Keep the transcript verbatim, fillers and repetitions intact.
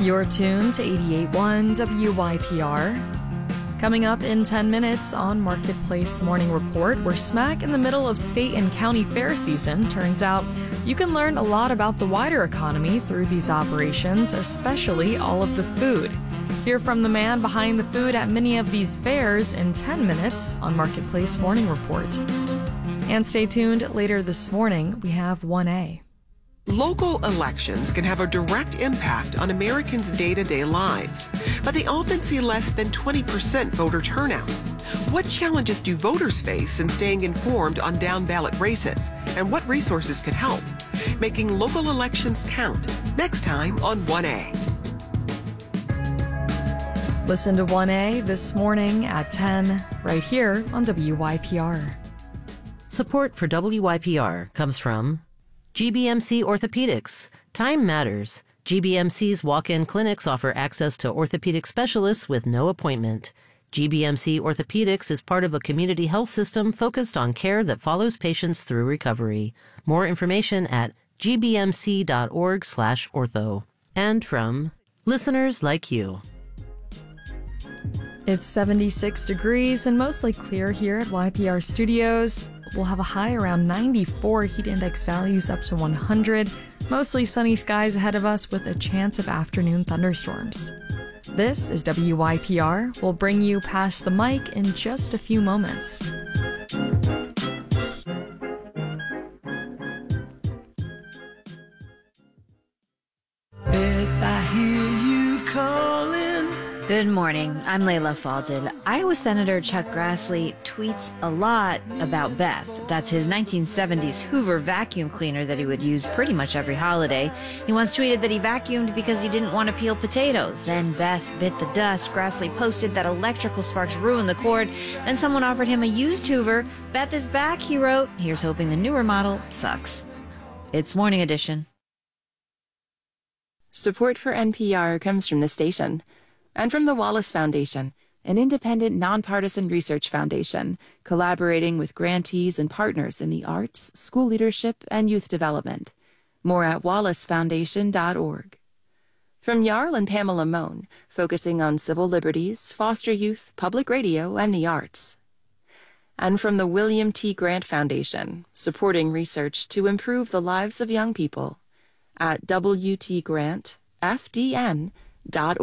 You're tuned to eighty-eight point one W Y P R. Coming up in ten minutes on Marketplace Morning Report, we're smack in the middle of state and county fair season. Turns out you can learn a lot about the wider economy through these operations, especially all of the food. Hear from the man behind the food at many of these fairs in ten minutes on Marketplace Morning Report. And stay tuned, later this morning, we have one A. Local elections can have a direct impact on Americans' day-to-day lives, but they often see less than twenty percent voter turnout. What challenges do voters face in staying informed on down-ballot races, and what resources could help? Making local elections count, next time on one A. Listen to one A this morning at ten, right here on W Y P R. Support for W Y P R comes from G B M C Orthopedics. Time matters. G B M C's walk-in clinics offer access to orthopedic specialists with no appointment. G B M C Orthopedics is part of a community health system focused on care that follows patients through recovery. More information at g b m c dot org slash ortho. And from listeners like you. It's seventy-six degrees and mostly clear here at Y P R Studios. We'll have a high around ninety-four, heat index values up to one hundred. Mostly sunny skies ahead of us with a chance of afternoon thunderstorms. This is W Y P R. We'll bring you past the mic in just a few moments. Beth, I hear you calling. Good morning. I'm Layla Falded. Iowa Senator Chuck Grassley tweets a lot about Beth. That's his nineteen seventies Hoover vacuum cleaner that he would use pretty much every holiday. He once tweeted that he vacuumed because he didn't want to peel potatoes. Then Beth bit the dust. Grassley posted that electrical sparks ruined the cord. Then someone offered him a used Hoover. Beth is back, he wrote. Here's hoping the newer model sucks. It's Morning Edition. Support for N P R comes from the station and from the Wallace Foundation, an independent, nonpartisan research foundation collaborating with grantees and partners in the arts, school leadership, and youth development. More at wallace foundation dot org. From Jarl and Pamela Mohn, focusing on civil liberties, foster youth, public radio, and the arts. And from the William T. Grant Foundation, supporting research to improve the lives of young people at w t grant f d n dot org.